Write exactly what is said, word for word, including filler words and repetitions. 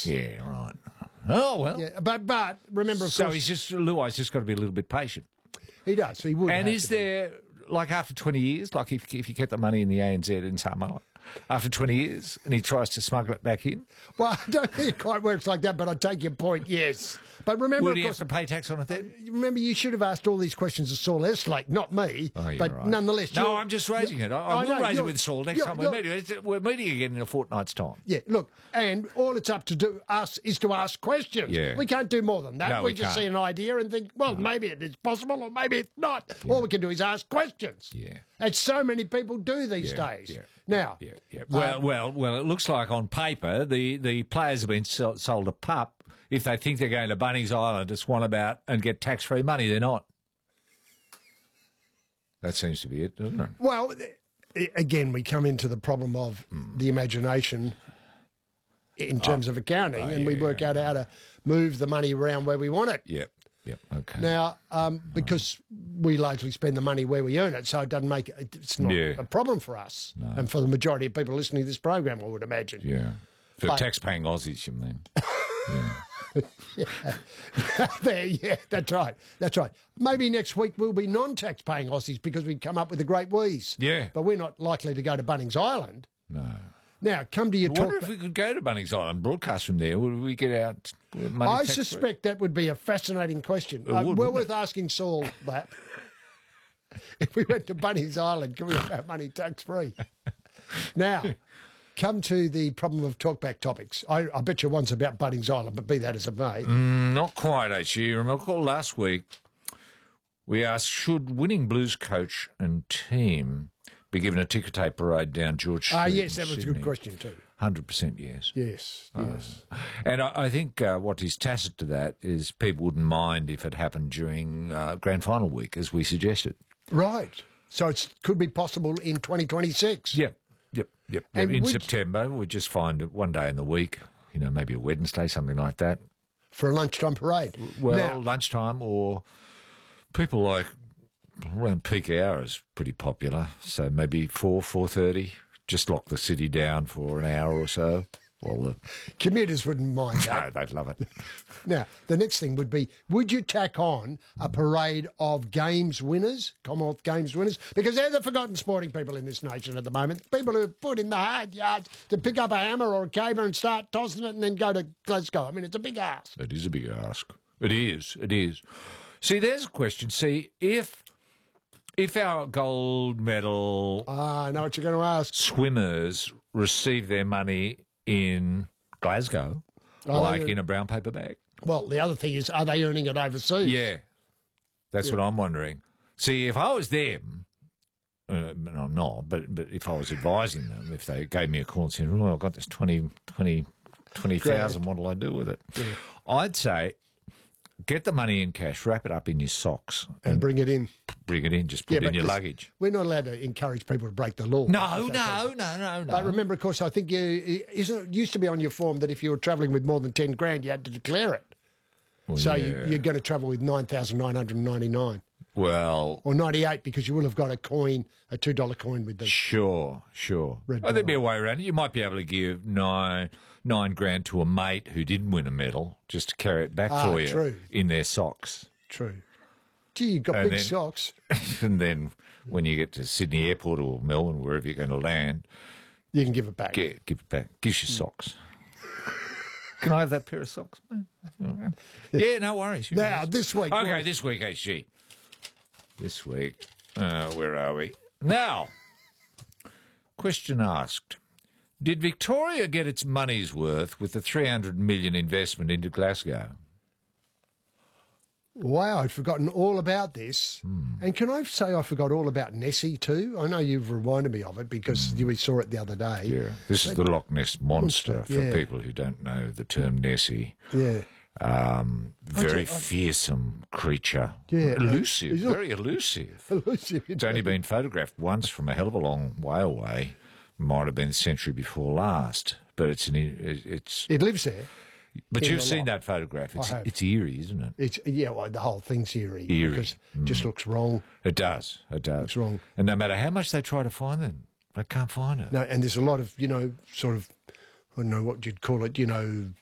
tax. Yeah, right. Oh, well. Yeah, but but remember, of so course, he's just, Luai's just got to be a little bit patient. he does. He would. And have is to be. there, like after twenty years, like if, if you kept the money in the A N Z in Samoa, after twenty years, and he tries to smuggle it back in, Well, I don't think it quite works like that, but I take your point, yes. But remember, would of he course, have to pay tax on it then? remember, you should have asked all these questions of Saul Eslake, not me. Oh, you're but right. nonetheless, No, you're- I'm just raising it. I, I I will know, raise it you're- with Saul next you're- time we're you're- meeting. It's- We're meeting again in a fortnight's time. Yeah, look, and all it's up to do us is to ask questions. Yeah. We can't do more than that. No, we we just can't. see an idea and think, well, maybe it is possible or maybe it's not. All we can do is ask questions. Yeah. And so many people do these Yeah, days. yeah, Now, Yeah, yeah. Well, uh, well, well. It looks like on paper the, the players have been so- sold a pup. If they think they're going to Bunnings Island to swan about and get tax-free money, they're not. That seems to be it, doesn't it? well, i- again, we come into the problem of Hmm. the imagination in terms of accounting, and we Oh, yeah. work out how to move the money around where we want it. Yep. Yep. Okay. Now, um, because we largely spend the money where we earn it, so it doesn't make it, it's not Yeah. a problem for us, and for the majority of people listening to this program, I would imagine. yeah. For But- tax-paying Aussies, you mean? there, yeah, that's right, that's right. Maybe next week we'll be non-tax-paying Aussies because we come up with a great wheeze. Yeah. but we're not likely to go to Bunnings Island. No. Now, come to your I talk. wonder if we could go to Bunnings Island, broadcast from there. Would we get out money I tax-free? suspect that would be a fascinating question. It Uh, would, well wouldn't worth asking Saul that. If we went to Bunnings Island, can we have our money tax-free? Now, come to the problem of talkback topics. I, I bet you one's about Bunnings Island, but be that as it may. Not quite, actually. Remember last week we asked, should winning Blues coach and team be given a ticker tape parade down George Street? Ah, yes, in that was a Sydney? good question too. one hundred percent yes. Yes, yes. And I, I think uh, what is tacit to that is people wouldn't mind if it happened during uh, grand final week, as we suggested. Right. So it could be possible in twenty twenty-six. Yep, yep, yep. And in which- September, we just find it one day in the week, you know, maybe a Wednesday, something like that. For a lunchtime parade. Well, Now, lunchtime or people like around peak hour is pretty popular. So maybe four, four thirty. Just lock the city down for an hour or so. Well, the, commuters wouldn't mind that. no, they'd love it. Now, the next thing would be, would you tack on a parade of games winners, Commonwealth Games winners? Because they're the forgotten sporting people in this nation at the moment. People who put in the hard yards to pick up a hammer or a caber and start tossing it and then go to Glasgow. I mean, it's a big ask. It is a big ask. It is. It is. See, there's a question. See, if if our gold medal Ah, I know what you're going to ask. swimmers receive their money in Glasgow, Oh, like they- in a brown paper bag. Well, the other thing is, are they earning it overseas? Yeah, that's what I'm wondering. See, if I was them, uh, and I'm not, but but if I was advising them, if they gave me a call and said, "Oh, I've got this twenty, twenty, twenty thousand, what'll I do with it?" I'd say, get the money in cash, wrap it up in your socks, And bring it in. bring it in, just put it in your this- luggage. We're not allowed to encourage people to break the law. No, no, no, no, But no. remember, of course, I think you, isn't it used to be on your form that if you were travelling with more than ten grand, you had to declare it. Well, So yeah. you, you're going to travel with nine thousand nine hundred ninety-nine Well, or ninety-eight because you will have got a coin, a two dollar coin with them. sure, sure. Red Oh, there'd be a dollar. way around it. You might be able to give nine nine grand to a mate who didn't win a medal just to carry it back Ah, for you true. in their socks. True. Gee, you've got And big then- socks. And then when you get to Sydney Airport or Melbourne, wherever you're going to land, You can give it back. get, give it back. Gives you socks. Can I have that pair of socks, mate? Yeah, no worries. you Now, guys. this week. Okay, was- this week, H G. This week. Uh, where are we? Now, question asked. Did Victoria get its money's worth with the three hundred million investment into Glasgow? Wow, I'd forgotten all about this. Hmm. And can I say I forgot all about Nessie too? I know you've reminded me of it because we saw it the other day. Yeah, this is the Loch Ness Monster, Monster, for yeah. people who don't know the term Nessie. Yeah. Um, very I- fearsome creature. Yeah, Elusive, he's not- very elusive. Elusive. It's only been photographed once from a hell of a long way away. Might have been the century before last, but it's an it- it's. It lives there. But in you've the seen loch. that photograph. It's have. it's eerie, isn't it? It's yeah, well, the whole thing's eerie. Eerie. Because it just looks wrong. It does. It does. Looks wrong. And no matter how much they try to find them, they can't find it. No, and there's a lot of, you know, sort of, I don't know what you'd call it, you know,